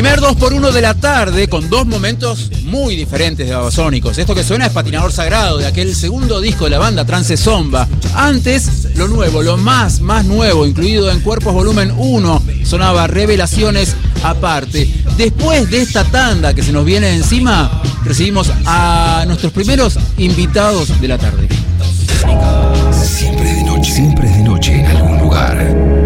Primer 2x1 de la tarde con dos momentos muy diferentes de Babasónicos. Esto que suena es Patinador Sagrado, de aquel segundo disco de la banda, Trance Zomba. Antes, lo nuevo, lo más nuevo, incluido en Cuerpos Volumen 1, sonaba Revelaciones Aparte. Después de esta tanda que se nos viene encima, recibimos a nuestros primeros invitados de la tarde. Siempre es de noche en algún lugar.